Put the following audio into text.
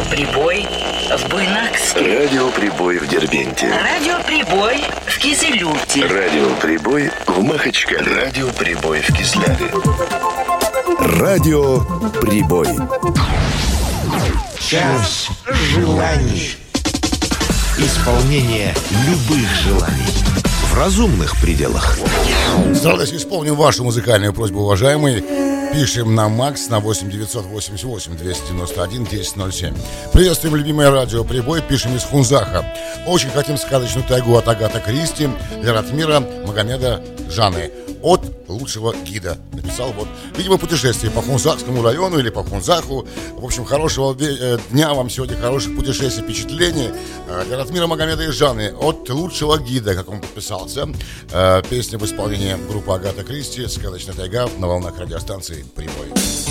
Радиоприбой в Буйнакске. Радиоприбой в Дербенте. Радиоприбой в Кизилюрте. Радиоприбой в Махачкале. Радиоприбой в Кизляре. Радиоприбой. Час желаний. Исполнение любых желаний в разумных пределах. Давайте исполним вашу музыкальную просьбу, уважаемые. Пишем на МАКС на 8-988-291-1007. Приветствуем любимое радио «Прибой». Пишем из Хунзаха. Очень хотим сказочную тайгу от Агаты Кристи для Ратмира Магомеда Жаны. От лучшего гида. Написал вот, видимо, путешествие по Хунзахскому району или по Хунзаху. В общем, хорошего дня вам сегодня, хороших путешествий, впечатлений. Для Ратмира Магомеда и Жаны. От лучшего гида, как он подписался. Песня в исполнении группы Агата Кристи «Сказочная тайга» на волнах радиостанции «Прибой».